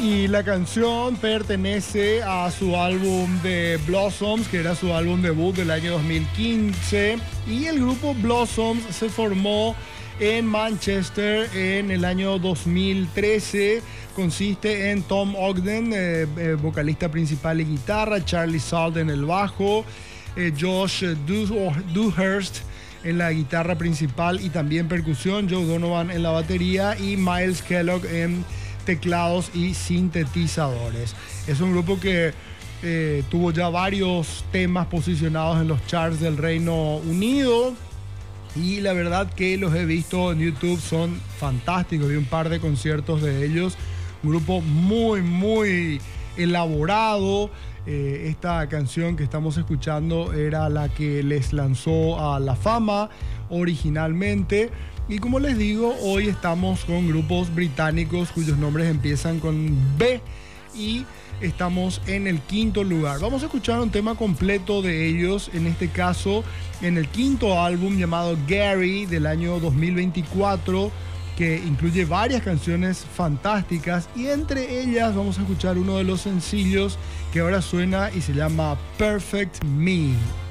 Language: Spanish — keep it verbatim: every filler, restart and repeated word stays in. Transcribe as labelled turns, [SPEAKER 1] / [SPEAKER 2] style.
[SPEAKER 1] Y la canción pertenece a su álbum de Blossoms, que era su álbum debut del año dos mil quince. Y el grupo Blossoms se formó en Manchester en el año dos mil trece. Consiste en Tom Ogden, eh, eh, vocalista principal y guitarra, Charlie Salt en el bajo, eh, Josh Dewhurst en la guitarra principal y también percusión, Joe Donovan en la batería y Miles Kellogg en teclados y sintetizadores. Es un grupo que eh, tuvo ya varios temas posicionados en los charts del Reino Unido y la verdad que los he visto en YouTube, son fantásticos. Vi un par de conciertos de ellos. Un grupo muy, muy elaborado. Eh, esta canción que estamos escuchando era la que les lanzó a la fama originalmente. Y como les digo, hoy estamos con grupos británicos cuyos nombres empiezan con B y estamos en el quinto lugar. Vamos a escuchar un tema completo de ellos, en este caso en el quinto álbum llamado Gary del año dos mil veinticuatro, que incluye varias canciones fantásticas y entre ellas vamos a escuchar uno de los sencillos que ahora suena y se llama Perfect Me.